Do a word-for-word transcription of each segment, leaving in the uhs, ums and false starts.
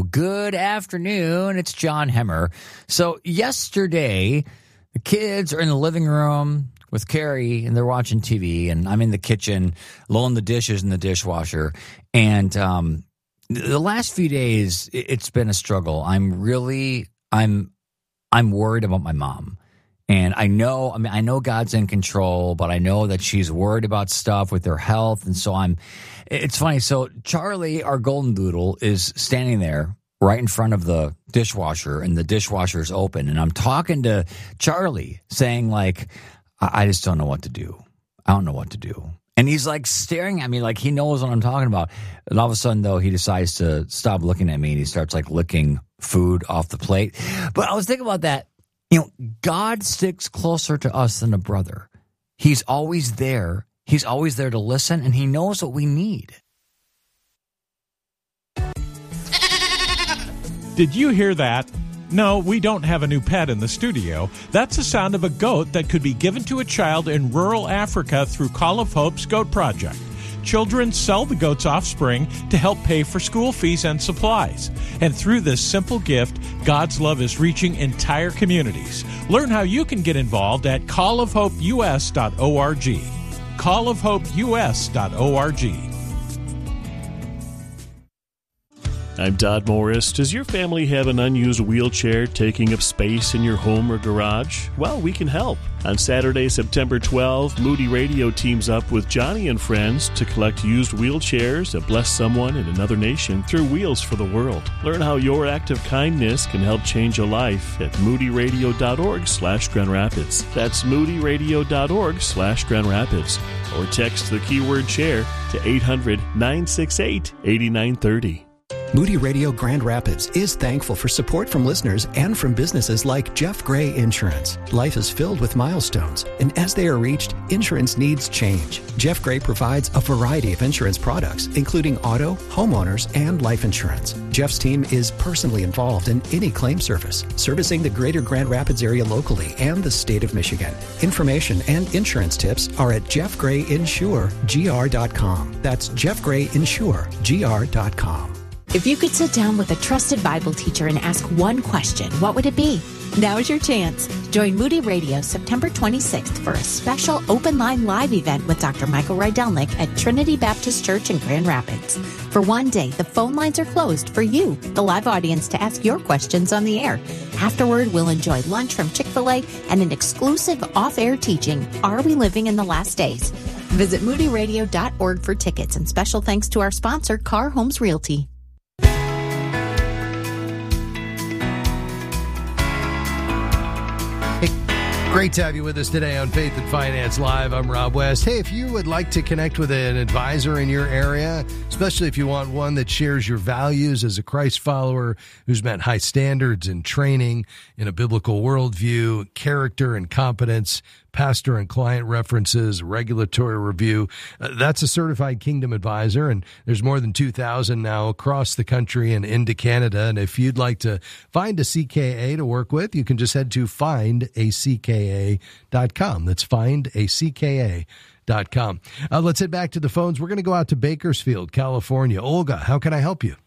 Good afternoon. It's John Hemmer. So yesterday, the kids are in the living room with Carrie, and they're watching T V, and I'm in the kitchen, loading the dishes in the dishwasher. And um, the last few days, it's been a struggle. I'm really, I'm, I'm worried about my mom. And I know, I mean, I know God's in control, but I know that she's worried about stuff with her health. And so I'm, it's funny. So Charlie, our golden doodle, is standing there right in front of the dishwasher, and the dishwasher's open. And I'm talking to Charlie saying, like, I, I just don't know what to do. I don't know what to do. And he's like staring at me like he knows what I'm talking about. And all of a sudden, though, he decides to stop looking at me, and he starts like licking food off the plate. But I was thinking about that. You know, God sticks closer to us than a brother. He's always there. He's always there to listen, and he knows what we need. Did you hear that? No, we don't have a new pet in the studio. That's the sound of a goat that could be given to a child in rural Africa through Call of Hope's Goat Project. Children sell the goat's offspring to help pay for school fees and supplies. And through this simple gift, God's love is reaching entire communities. Learn how you can get involved at call of hope u s dot org. call of hope u s dot org. I'm Todd Morris. Does your family have an unused wheelchair taking up space in your home or garage? Well, we can help. On Saturday, September twelfth, Moody Radio teams up with Johnny and Friends to collect used wheelchairs that bless someone in another nation through Wheels for the World. Learn how your act of kindness can help change a life at moodyradio.org slash Grand Rapids. That's moodyradio.org slash Grand Rapids. Or text the keyword chair to eight hundred, nine six eight, eight nine three zero. Moody Radio Grand Rapids is thankful for support from listeners and from businesses like Jeff Gray Insurance. Life is filled with milestones, and as they are reached, insurance needs change. Jeff Gray provides a variety of insurance products, including auto, homeowners, and life insurance. Jeff's team is personally involved in any claim service, servicing the greater Grand Rapids area locally and the state of Michigan. Information and insurance tips are at jeff gray insure g r dot com. That's jeff gray insure g r dot com. If you could sit down with a trusted Bible teacher and ask one question, what would it be? Now's your chance. Join Moody Radio September twenty-sixth for a special open line live event with Doctor Michael Rydelnik at Trinity Baptist Church in Grand Rapids. For one day, the phone lines are closed for you, the live audience, to ask your questions on the air. Afterward, we'll enjoy lunch from Chick-fil-A and an exclusive off-air teaching, Are We Living in the Last Days? Visit moody radio dot org for tickets, and special thanks to our sponsor, Car Homes Realty. Great to have you with us today on Faith and Finance Live. I'm Rob West. Hey, if you would like to connect with an advisor in your area, especially if you want one that shares your values as a Christ follower, who's met high standards in training, in a biblical worldview, character and competence, pastor and client references, regulatory review. Uh, that's a certified Kingdom advisor, and there's more than two thousand now across the country and into Canada. And if you'd like to find a C K A to work with, you can just head to find a c k a dot com. That's find a c k a dot com. Uh, let's head back to the phones. We're going to go out to Bakersfield, California. Olga, how can I help you?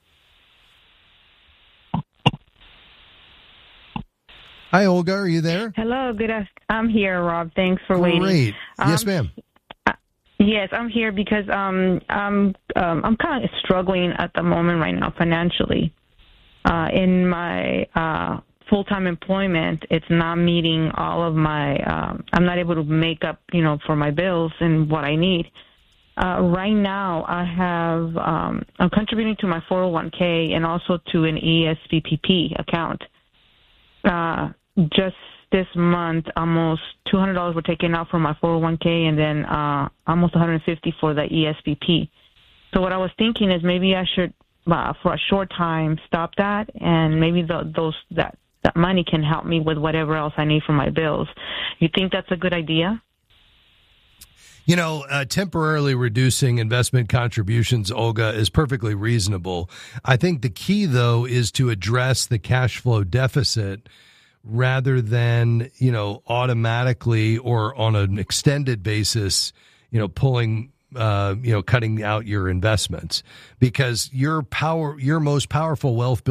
Hi, Olga. Are you there? Hello. Good afternoon. I'm here, Rob. Thanks for Great. waiting. Great. Yes, um, ma'am. Uh, yes, I'm here because um, I'm um, I'm kind of struggling at the moment right now financially. Uh, in my uh, full-time employment, it's not meeting all of my. Um, I'm not able to make up, you know, for my bills and what I need. Uh, right now, I have um, I'm contributing to my four oh one k and also to an E S P P P account. Uh, just this month, almost two hundred dollars were taken out from my four oh one k, and then uh, almost one hundred fifty dollars for the E S P P. So what I was thinking is maybe I should, uh, for a short time, stop that, and maybe the, those that, that money can help me with whatever else I need for my bills. You think that's a good idea? You know, uh, temporarily reducing investment contributions, Olga, is perfectly reasonable. I think the key, though, is to address the cash flow deficit rather than, you know, automatically or on an extended basis, you know, pulling, uh, you know, cutting out your investments, because your power, your most powerful wealth